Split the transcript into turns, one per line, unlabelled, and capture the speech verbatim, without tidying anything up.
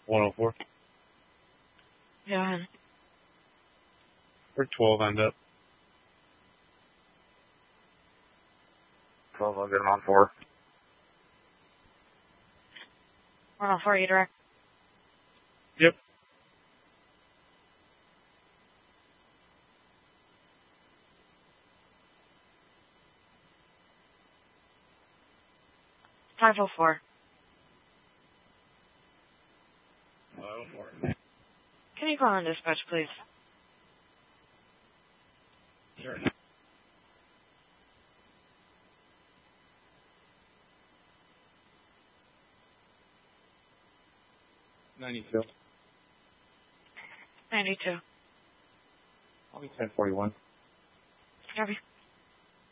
one oh four.
Yeah.
We're twelve end up.
twelve, I'll get him on four.
one oh four, you direct.
Yep.
five oh four.
five oh four.
Can you call in dispatch, please?
Sure. ninety-two.
ninety-two.
I'll be ten forty-one.
Copy.